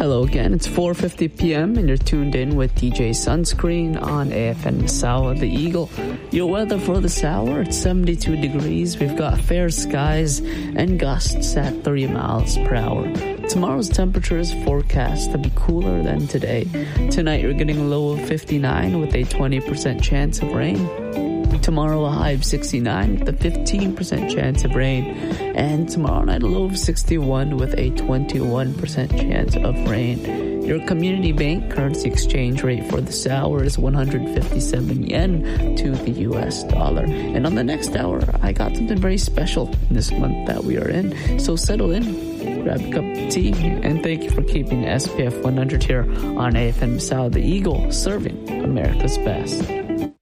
Hello again, it's 4:50 p.m. and you're tuned in with DJ Sunscreen on AFN Misawa The Eagle. Your weather for this hour, it's 72 degrees. We've got fair skies and gusts at 30 miles per hour. Tomorrow's temperature is forecast to be cooler than today. Tonight you're getting a low of 59 with a 20% chance of rain. Tomorrow a high of 69 with a 15% chance of rain. And tomorrow night a low of 61 with a 21% chance of rain. Your community bank currency exchange rate for this hour is 157 yen to the US dollar. And on the next hour, I got something very special in this month that we are in. So settle in, grab a cup of tea, and thank you for keeping SPF 100 here on AFN Misawa The Eagle, serving America's best.